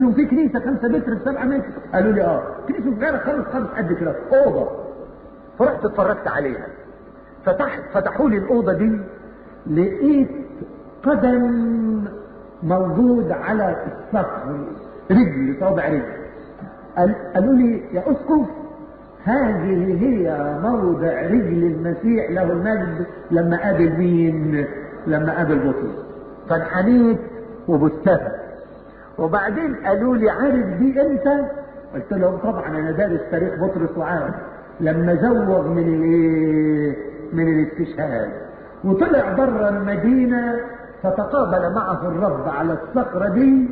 في كنيسة 5 متر ب7 متر. قالوا لي اه كنيسة صغيرة خالص خالص قد كده أوضة. فرحت اتفرجت عليها. فتحوا لي الأوضة دي، لقيت قدم موجود على السقف، رجل، صابع رجل. قالوا لي يا أسقف هذه هي موضع رجل المسيح له المجد لما قابل مين؟ لما قابل بطرس. فانحنيت وبستها. وبعدين قالوا لي عارف دي امتى؟ قلت لهم طبعا انا دارس تاريخ بطرس وعارف لما زوغ من الاستشهاد وطلع بره المدينة، فتقابل معه الرب على الصخرة دي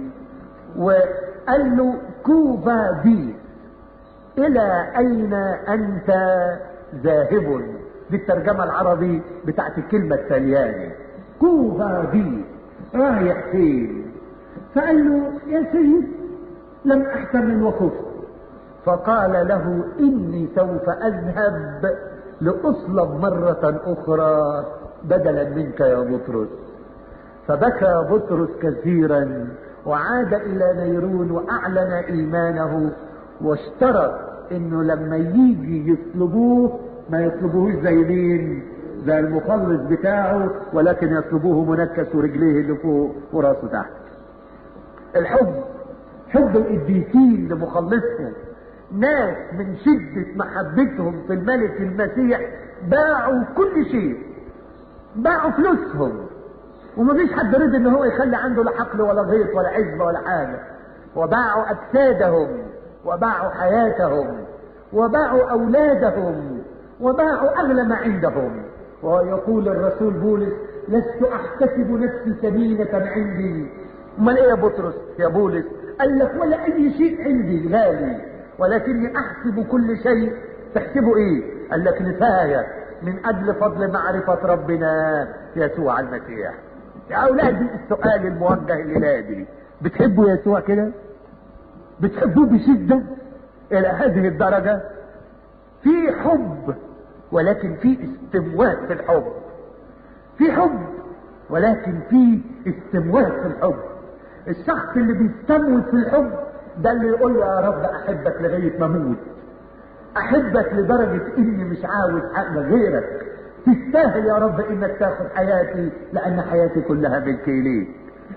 وقال له كوفا دي الى اين انت ذاهب؟ دي الترجمة العربي بتاعت الكلمة التالياني، كوفا دي رايح فين؟ فقال له يا سيد لم احتمل وخفت. فقال له اني سوف اذهب لاصلب مرة اخرى بدلا منك يا بطرس. فبكى بطرس كثيرا وعاد الى نيرون واعلن ايمانه، واشترط انه لما يجي يطلبوه ما يطلبوهوش زي مين؟ زي المخلص بتاعه، ولكن يطلبوه منكس ورجليه اللي فوق وراسه تحت. الحب، حب القديسين لمخلصهم، ناس من شدة محبتهم في الملك المسيح باعوا كل شيء، باعوا فلوسهم، ومفيش حد رضي ان هو يخلي عنده لا حقل ولا غيط ولا عزبة ولا حاجة، وباعوا اجسادهم وباعوا حياتهم وباعوا اولادهم وباعوا اغلى ما عندهم. ويقول الرسول بولس لست احتسب نفسي ثمينة عندي. امال ايه يا بطرس يا بولس؟ قال لك ولا اي شيء عندي غالي، ولكني احسب كل شيء. تحسبه ايه؟ قال لك نفاية من اجل فضل معرفة ربنا يسوع المسيح. يا اولادي السؤال الموجه لولادي، بتحبوا يسوع كده؟ بتحبوه بشدة الى هذه الدرجة؟ في حب ولكن في استموات في الحب، في حب ولكن في استموات في الحب. الشخص اللي بيستموت في الحب ده اللي يقول له يا رب احبك لغاية ما اموت، احبك لدرجة اني مش عاوز حاجة غيرك، تستاهل يا رب انك تاخد حياتي لان حياتي كلها ملك اليك.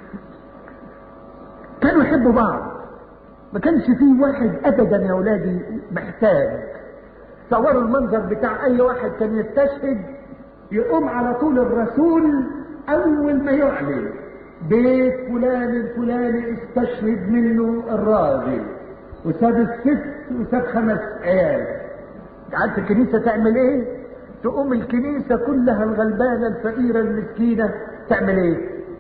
كانوا يحبوا بعض، ما كانش فيه واحد ابدا يا اولادي محتاج. تصوروا المنظر بتاع اي واحد كان يستشهد، يقوم على طول الرسول اول ما يعلن بيت فلان الفلاني استشهد منه الراجل، وساب الست وساب 5 عيال. عارف الكنيسة تعمل ايه؟ تقوم الكنيسة كلها الغلبانة الفقيرة المسكينة تعمل ايه؟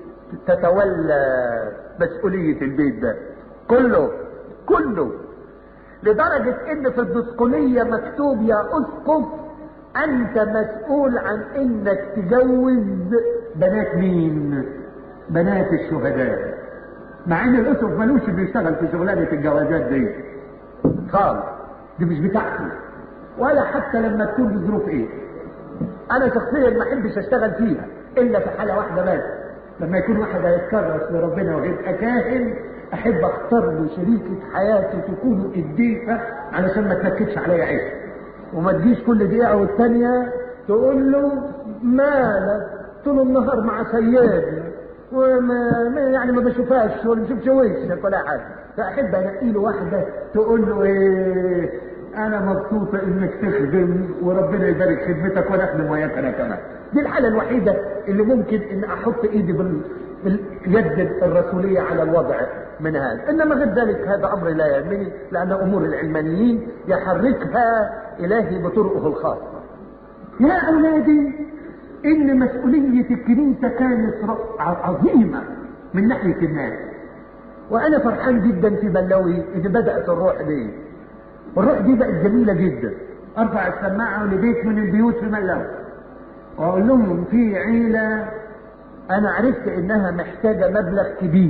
تتولى مسؤولية البيت ده كله، لدرجة ان في الدسقلية مكتوب يا اسقف انت مسؤول عن انك تجوز بنات مين؟ بنات الشهداء. مع ان الاسقف ملوش بيشتغل في شغلانة الجوازات دي خالص، دي مش بتاعته، ولا حتى لما تكون بظروف ايه. انا شخصيا ما احبش اشتغل فيها الا في حالة واحدة بس، لما يكون واحد هيتكرس لربنا ويبقى كاهن، احب اختار له شريكة حياتي تكون قديسة علشان ما تنكدش عليا عيش، وما تجيش كل دقيقة والتانية تقول له مالك طول النهار مع سيدنا وما يعني ما بشوفهاش ولا بشوفش وشك ولا حاجة. فاحب انقي له واحدة تقول له ايه انا مبسوطة انك تخدم وربنا يبارك خدمتك وانا اخدم وياك انا كمان. دي الحالة الوحيدة اللي ممكن ان احط ايدي باليد الرسولية على الوضع من هذا. انما غير ذلك هذا امر لا يهمني، لان امور العلمانيين يحركها الهي بطرقه الخاصة. يا اولادي ان مسؤولية الكنيسة كانت عظيمة من ناحية الناس، وانا فرحان جدا في بلوي ان بدأت الروح دي، والروح دي بقت جميلة جدا. ارفع السماعة لبيت من البيوت في ملوي واقول لهم في عيلة انا عرفت انها محتاجة مبلغ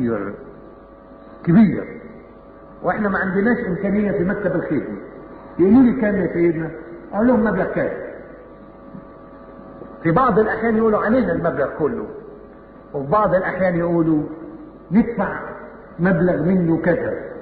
كبير واحنا ما عندناش امكانية في مكتب الخدمة. يقولوا لي كام يا سيدنا؟ اقول لهم مبلغ كام. في بعض الاحيان يقولوا علينا المبلغ كله، وفي بعض الاحيان يقولوا ندفع مبلغ منه كذا،